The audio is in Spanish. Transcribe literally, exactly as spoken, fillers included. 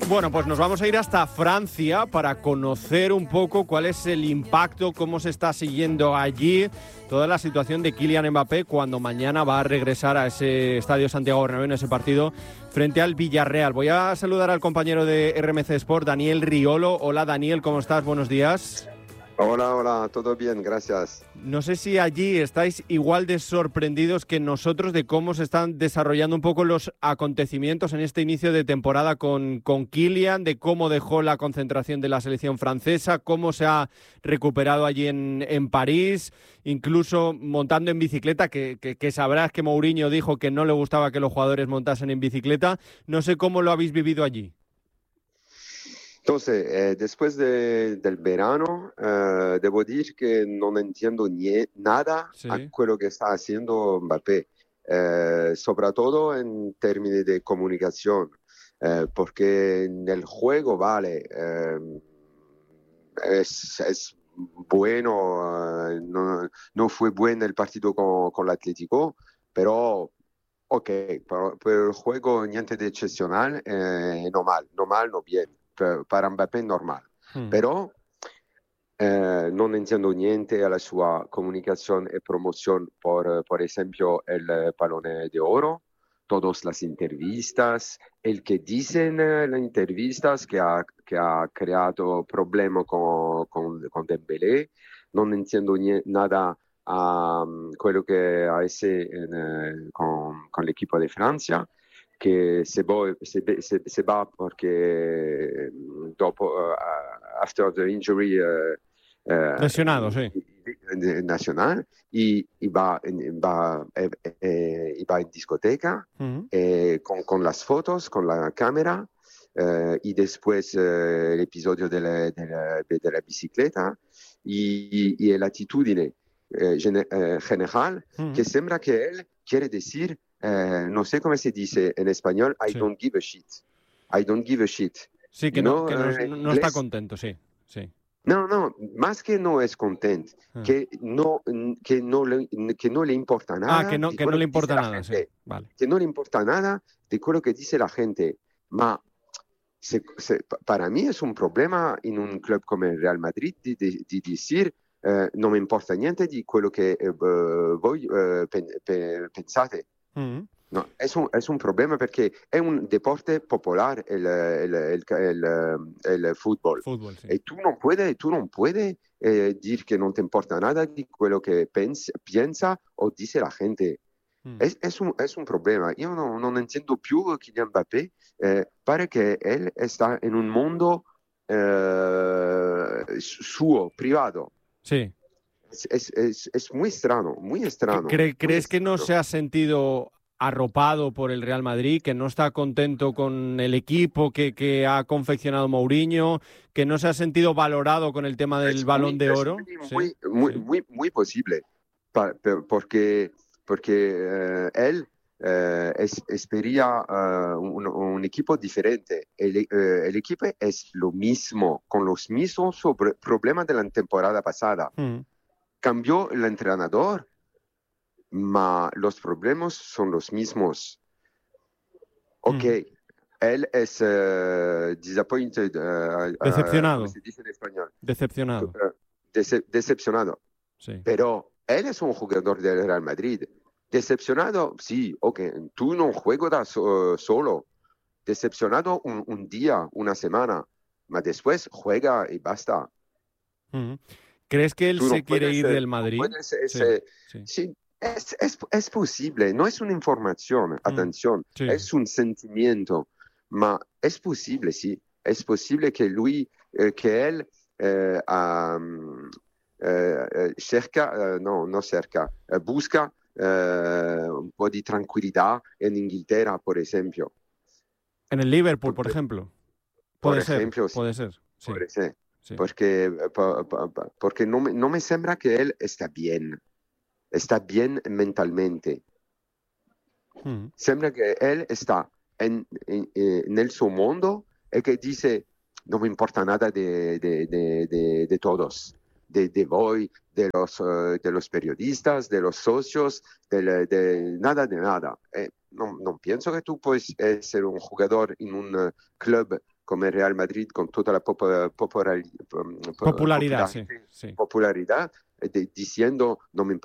Bueno, pues nos vamos a ir hasta Francia para conocer un poco cuál es el impacto, cómo se está siguiendo allí toda la situación de Kylian Mbappé cuando mañana va a regresar a ese Estadio Santiago Bernabéu en ese partido frente al Villarreal. Voy a saludar al compañero de R M C Sport, Daniel Riolo. Hola Daniel, ¿cómo estás? Buenos días. Hola, hola, todo bien, gracias. No sé si allí estáis igual de sorprendidos que nosotros de cómo se están desarrollando un poco los acontecimientos en este inicio de temporada con, con Kylian, de cómo dejó la concentración de la selección francesa, cómo se ha recuperado allí en, en París, incluso montando en bicicleta, que, que, que sabrás que Mourinho dijo que no le gustaba que los jugadores montasen en bicicleta. No sé cómo lo habéis vivido allí. Entonces, eh, después de, del verano, eh, debo decir que no entiendo ni nada Sí. a quello que está haciendo Mbappé, eh, sobre todo en términos de comunicación, eh, porque en el juego, vale, eh, es, es bueno, eh, no, no fue bueno el partido con, con el Atlético, pero ok, pero, pero el juego niente de excepcional, eh, no mal, no mal, no bien. Para Mbappé normal, Hmm. però eh, non entiendo niente alla sua comunicazione e promozione, por, por esempio el Pallone de Oro, todas las entrevistas, el que dicen eh, las entrevistas que ha, que ha creato problema con, con, con Dembélé, non entiendo nie- nada a um, quello che ha hecho en, eh, con, con l'equipo de Francia, che se, bo- se, se, se va perché dopo, uh, after the injury, uh, uh, Lesionado, sí. nacional, y, y va, va, eh, eh, y va en discoteca Uh-huh. eh, con, con las fotos, con la cámara, eh, y después eh, el episodio de la, de la, de la bicicleta y, y la attitudine eh, gene- eh, general, Uh-huh. que sembra que él quiere decir, Eh, no sé cómo se dice en español, I Sí. don't give a shit. I don't give a shit. Sí, que no, No, que no, eh, no está inglés, contento, sí, sí. no, no, más que no es contento, Ah. que no, que no, le, que no le importa Ah, nada que no, de que no quello le que dice importa la nada, sí. gente, Vale. que no le importa nada de quello que dice la gente. Ma se, se, para mí es un problema en un club como el Real Madrid de, de, de decir eh, non mi importa niente di quello che eh, voi eh, pen, pe, pensate. Uh-huh. No, es un, es un problema perché è un deporte popolare il, il, il, il, il football. Fútbol, sí. E tu non puoi, tu non puoi eh, dire che non ti importa nada di quello che pensi, piensa o dice la gente. Mm. Es, es, un, es un problema. Io non, non entiendo più Kylian Mbappé. Eh, pare che él está in un mondo eh, suo, privato. Sí. Es, es, es, es muy extraño, muy extraño. ¿Cre- muy ¿Crees que no extraño. se ha sentido arropado por el Real Madrid, que no está contento con el equipo que, que ha confeccionado Mourinho, que no se ha sentido valorado con el tema del Es Balón muy, de es Oro? muy, Sí, muy, muy, sí. muy, muy posible, pa- pe- porque, porque eh, él eh, es, espería eh, un, un equipo diferente. El, eh, el equipo es lo mismo, con los mismos sobre- problemas de la temporada pasada. Mm. Cambió el entrenador, ma los problemas son los mismos. Ok, Mm. él es eh, disappointed, eh, eh, ¿cómo Decepcionado, se dice en español? decepcionado, Eh, dece- decepcionado. sí. Pero él es un jugador del Real Madrid. Decepcionado, sí, ok, tú no juegas so- solo. Decepcionado un, un día, una semana, pero después juega y basta. Mm. ¿Crees que él Tú no se quiere puedes, ir eh, del no Madrid? puedes Sí, ese, sí. sí, es, es, es posible, no es una información, Mm. atención, Sí. es un sentimiento, pero es posible, sí, es posible que lui, eh, que él eh, um, eh, eh, cerca, eh, no, no cerca, eh, busca eh, un po' di tranquillità in Inghilterra, por ejemplo. En el Liverpool, por Por, ejemplo. por Puede ser, ejemplo, sí, puede ser, sí, por ese- sí. porque, pa- pa- pa- porque no, me, no me sembra que él está bien. Está bien mentalmente. Mm. Sembra che él está en, en, eh, nel suo mondo e che dice non mi importa nada de, de, de, de, de todos, de, de voi, de los, uh, de los periodistas, de los socios, de, de nada de nada. Eh, non, non penso che tu puoi essere un jugador in un uh, club como el Real Madrid, con toda la popularidad, popularidad, sí, sí. popularidad de, diciendo no me